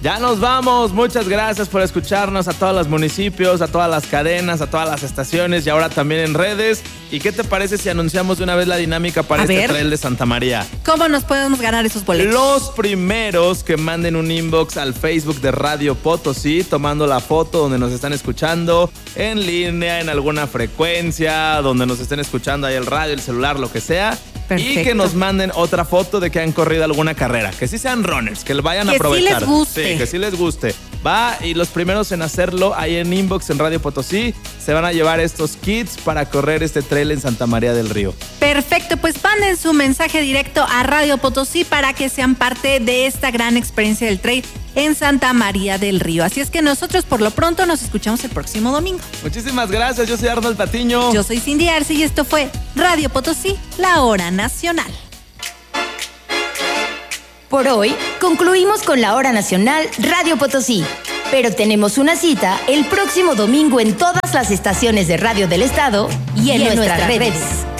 Ya nos vamos. Muchas gracias por escucharnos a todos los municipios, a todas las cadenas, a todas las estaciones y ahora también en redes. ¿Y qué te parece si anunciamos de una vez la dinámica para este trail de Santa María? ¿Cómo nos podemos ganar esos boletos? Los primeros que manden un inbox al Facebook de Radio Potosí tomando la foto donde nos están escuchando en línea, en alguna frecuencia, donde nos estén escuchando ahí el radio, el celular, lo que sea. Perfecto. Y que nos manden otra foto de que han corrido alguna carrera. Que sí sean runners, que lo vayan a aprovechar. Que sí les guste. Sí, que sí les guste. Va, y los primeros en hacerlo ahí en inbox en Radio Potosí se van a llevar estos kits para correr este trail en Santa María del Río. Perfecto, pues manden su mensaje directo a Radio Potosí para que sean parte de esta gran experiencia del trail en Santa María del Río. Así es que nosotros por lo pronto nos escuchamos el próximo domingo. Muchísimas gracias, yo soy Arnold Patiño. Yo soy Cindy Arce y esto fue Radio Potosí, la hora nacional. Por hoy concluimos con la hora nacional Radio Potosí, pero tenemos una cita el próximo domingo en todas las estaciones de radio del estado y en nuestras redes.